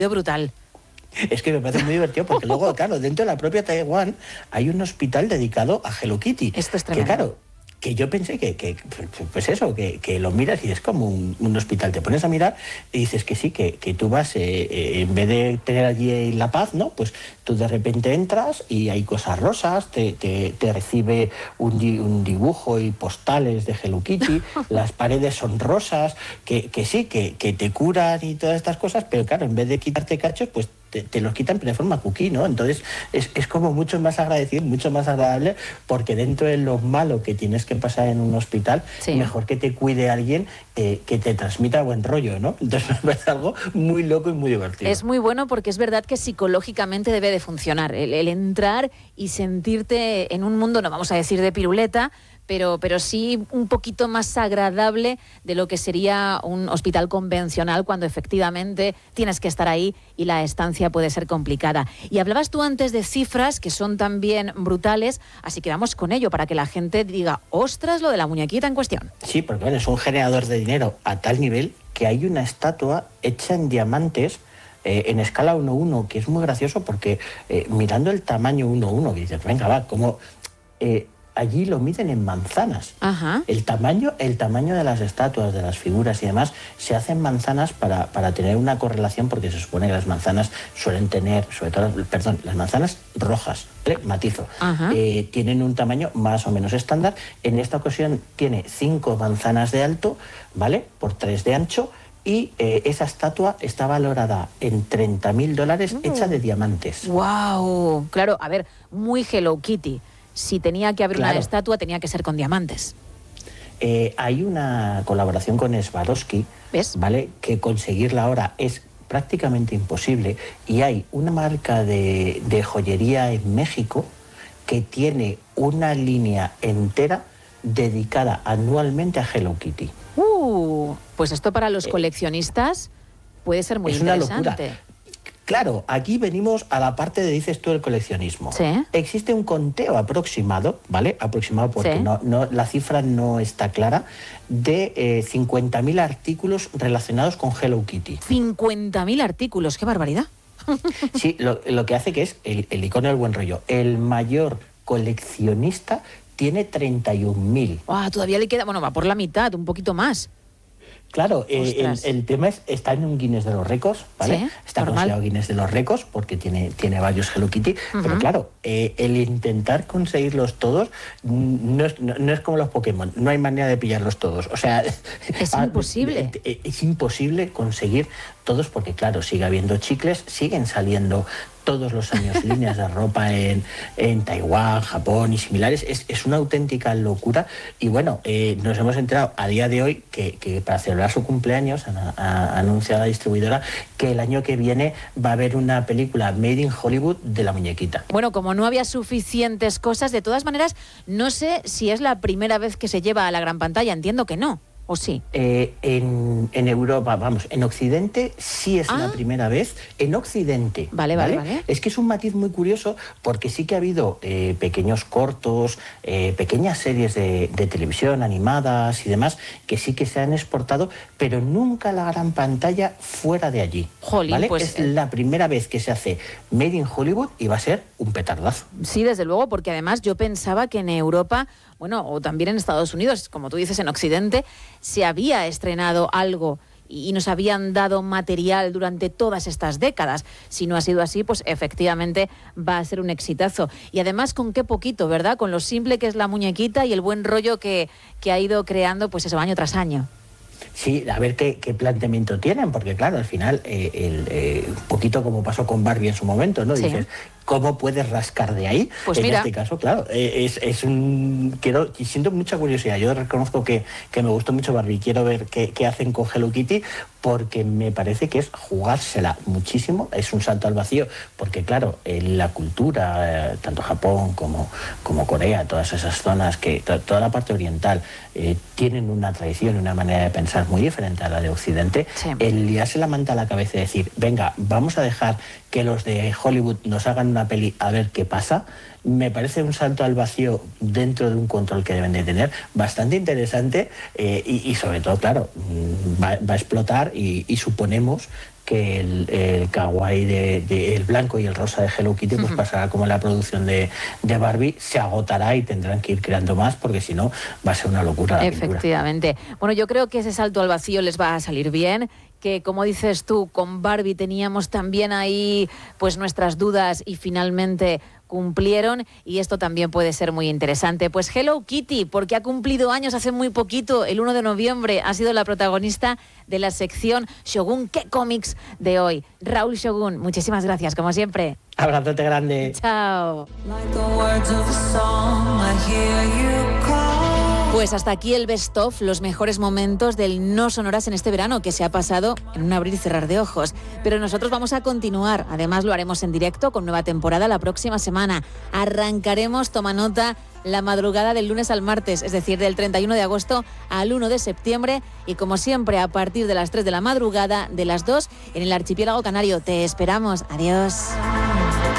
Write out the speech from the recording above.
brutal. Es que me parece muy divertido porque luego, claro, dentro de la propia Taiwán hay un hospital dedicado a Hello Kitty. Esto es tremendo. Que claro, que yo pensé pues eso, que lo miras y es como un hospital. Te pones a mirar y dices que sí, que tú vas, en vez de tener allí la paz, ¿no? Pues tú de repente entras y hay cosas rosas, te recibe un dibujo y postales de Hello Kitty, las paredes son rosas, que sí, que te curan y todas estas cosas, pero claro, en vez de quitarte cachos, pues te los quitan de forma cookie, ¿no? Entonces es como mucho más agradecido, mucho más agradable, porque dentro de lo malo que tienes que pasar en un hospital, sí, mejor que te cuide alguien que te transmita buen rollo, ¿no? Entonces me parece algo muy loco y muy divertido. Es muy bueno porque es verdad que psicológicamente debe de funcionar. El entrar y sentirte en un mundo, no vamos a decir de piruleta, pero sí un poquito más agradable de lo que sería un hospital convencional, cuando efectivamente tienes que estar ahí y la estancia puede ser complicada. Y hablabas tú antes de cifras que son también brutales, así que vamos con ello para que la gente diga, ostras, lo de la muñequita en cuestión. Sí, porque bueno, es un generador de dinero a tal nivel que hay una estatua hecha en diamantes en escala 1:1, que es muy gracioso porque mirando el tamaño 1:1, que dices, venga, va, ¿cómo...? Allí lo miden en manzanas. Ajá. El tamaño de las estatuas, de las figuras y demás, se hacen manzanas para tener una correlación, porque se supone que las manzanas suelen tener, sobre todo, las manzanas rojas, ¿vale? Matizo, tienen un tamaño más o menos estándar. En esta ocasión tiene 5 manzanas de alto, ¿vale? Por 3 de ancho. Y esa estatua está valorada en $30.000, hecha de diamantes. ¡Wow! Claro, a ver, muy Hello Kitty. Si tenía que haber una estatua, tenía que ser con diamantes. Hay una colaboración con Swarovski, ¿ves? ¿Vale? Que conseguirla ahora es prácticamente imposible. Y hay una marca de joyería en México que tiene una línea entera dedicada anualmente a Hello Kitty. Pues esto para los coleccionistas puede ser muy interesante. Una locura. Claro, aquí venimos a la parte de, dices tú, el coleccionismo. ¿Sí? Existe un conteo aproximado, ¿vale? Aproximado porque ¿sí? no, la cifra no está clara, de 50.000 artículos relacionados con Hello Kitty. 50.000 artículos, ¡qué barbaridad! Sí, lo que hace que es el icono del buen rollo. El mayor coleccionista tiene 31.000. Todavía le queda, bueno, va por la mitad, un poquito más. Claro, el tema está en un Guinness de los récords, ¿vale? ¿Sí? Está Normal. considerado Guinness de los récords porque tiene varios Hello Kitty, pero claro, el intentar conseguirlos todos no es como los Pokémon, no hay manera de pillarlos todos. O sea, es imposible. Es imposible conseguir todos porque, claro, sigue habiendo chicles, siguen saliendo todos los años líneas de ropa en Taiwán, Japón y similares. Es una auténtica locura. Y bueno, nos hemos enterado a día de hoy que para celebrar su cumpleaños ha anunciado la distribuidora que el año que viene va a haber una película Made in Hollywood de la muñequita. Bueno, como no había suficientes cosas, de todas maneras, no sé si es la primera vez que se lleva a la gran pantalla, entiendo que no. ¿O sí? En Europa, vamos, en Occidente sí es la primera vez. En Occidente, vale. Es que es un matiz muy curioso porque sí que ha habido pequeños cortos, pequeñas series de televisión animadas y demás que sí que se han exportado, pero nunca la gran pantalla fuera de allí. Jolín, ¿vale? pues, es la primera vez que se hace Made in Hollywood y va a ser un petardazo. Sí, desde luego, porque además yo pensaba que en Europa, bueno, o también en Estados Unidos, como tú dices, en Occidente, se había estrenado algo y nos habían dado material durante todas estas décadas. Si no ha sido así, pues efectivamente va a ser un exitazo. Y además, con qué poquito, ¿verdad? Con lo simple que es la muñequita y el buen rollo que ha ido creando, pues eso, año tras año. Sí, a ver qué planteamiento tienen, porque claro, al final, un poquito como pasó con Barbie en su momento, ¿no? Sí. Dices, ¿cómo puedes rascar de ahí? Pues en mira. este caso, claro, siento mucha curiosidad. Yo reconozco que me gustó mucho Barbie. Quiero ver qué hacen con Hello Kitty, porque me parece que es jugársela muchísimo. Es un salto al vacío, porque claro, la cultura, tanto Japón como Corea, todas esas zonas, toda la parte oriental, tienen una tradición y una manera de pensar muy diferente a la de Occidente. Sí. El liarse la manta a la cabeza y decir, venga, vamos a dejar que los de Hollywood nos hagan una peli a ver qué pasa, me parece un salto al vacío dentro de un control que deben de tener bastante interesante, y sobre todo, claro, va a explotar y suponemos que el kawaii el blanco y el rosa de Hello Kitty pues pasará como la producción de Barbie, se agotará y tendrán que ir creando más, porque si no va a ser una locura la pintura. Efectivamente. Bueno, yo creo que ese salto al vacío les va a salir bien, que como dices tú, con Barbie teníamos también ahí pues nuestras dudas y finalmente cumplieron, y esto también puede ser muy interesante. Pues Hello Kitty, porque ha cumplido años hace muy poquito, el 1 de noviembre, ha sido la protagonista de la sección Shogun ¿Qué cómics? De hoy. Raúl Shogun, muchísimas gracias, como siempre. Abrazote grande. Chao. Pues hasta aquí el best of, los mejores momentos del No Sonoras en este verano, que se ha pasado en un abrir y cerrar de ojos. Pero nosotros vamos a continuar, además lo haremos en directo con nueva temporada la próxima semana. Arrancaremos, toma nota, la madrugada del lunes al martes, es decir, del 31 de agosto al 1 de septiembre, y como siempre a partir de las 3 de la madrugada, de las 2 en el archipiélago canario. Te esperamos. Adiós.